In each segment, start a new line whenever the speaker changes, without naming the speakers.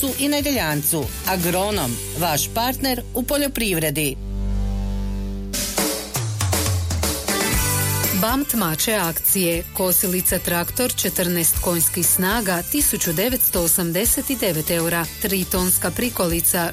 Gračacu i Nedeljancu. Agronom, vaš partner u poljoprivredi.
BAM Tmače akcije. Kosilica traktor 14 konjskih snaga 1989 eura. 3 tonska prikolica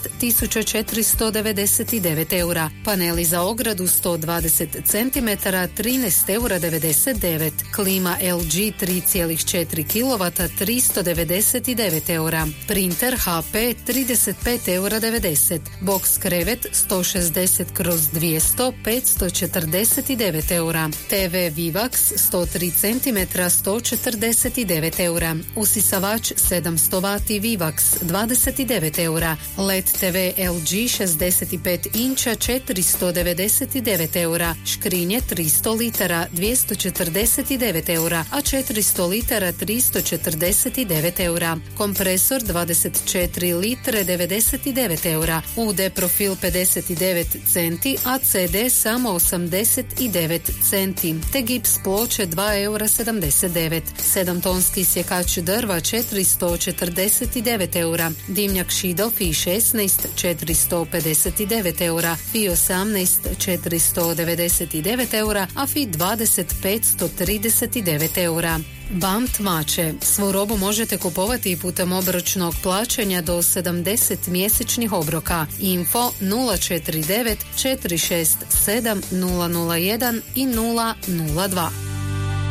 6499 eura. Paneli za ogradu 120 cm 13 eura 99. Klima LG 3,4 kW 399 eura. Printer HP 35 eura 90. Box krevet 160/200 549 eura. TV Vivax 103 cm 149 eura. Usisavač 700 W Vivax 29 eura. LED TV LG 65 inča 499 eura. Škrinje 300 litara 249 eura, a 400 litara 349 eura. Kompresor 24 litre 99 eura. UD profil 59 centi, a CD samo 89 centi. Te gips ploče 2 eura 79. 7 tonski sjekač drva 449 eura. Dimnjak Šido FI 16 459 eura. FI 18 499 eura, a FI 20 539 eura. BAM Tmače. Svu robu možete kupovati i putem obročnog plaćanja do 70 mjesečnih obroka. Info 049 467 001 i 002.